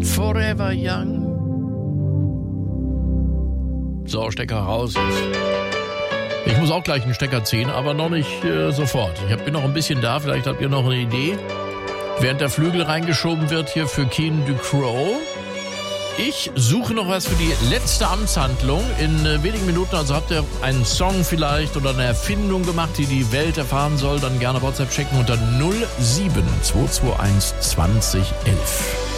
Forever Young. So, Stecker raus jetzt. Ich muss auch gleich einen Stecker ziehen, aber noch nicht sofort. Ich bin noch ein bisschen da, vielleicht habt ihr noch eine Idee. Während der Flügel reingeschoben wird hier für Keen Ducrot. Ich suche noch was für die letzte Amtshandlung. In wenigen Minuten, also habt ihr einen Song vielleicht oder eine Erfindung gemacht, die die Welt erfahren soll, dann gerne WhatsApp schicken unter 07221 2011.